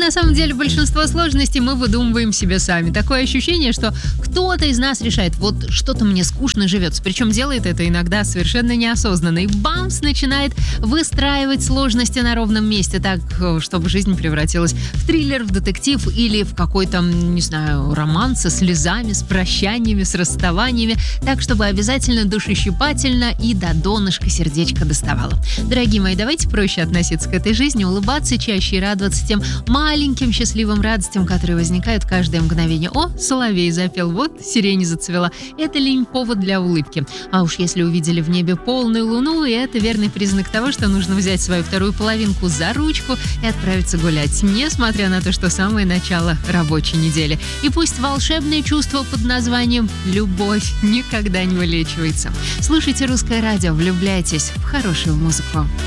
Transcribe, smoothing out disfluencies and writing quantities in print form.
на самом деле большинство сложностей мы выдумываем себе сами. Такое ощущение, что кто-то из нас решает, вот что-то мне скучно живется. Причем делает это иногда совершенно неосознанно. И бамс начинает выстраивать сложности на ровном месте так, чтобы жизнь превратилась в триллер, в детектив или в какой-то, не знаю, роман со слезами, с прощаниями, с расставаниями. Так, чтобы обязательно душещипательно и до донышка сердечко доставало. Дорогие мои, давайте проще относиться к этой жизни, улыбаться чаще и радоваться тем маленьким счастливым радостям, которые возникают каждое мгновение. О, соловей запел, вот сирень зацвела. Это ли не повод для улыбки? А уж если увидели в небе полную луну, и это верный признак того, что нужно взять свою вторую половинку за ручку и отправиться гулять, несмотря на то, что самое начало рабочей недели. И пусть волшебное чувство под названием «любовь» никогда не вылечивается. Слушайте «Русское радио», влюбляйтесь в хорошую музыку.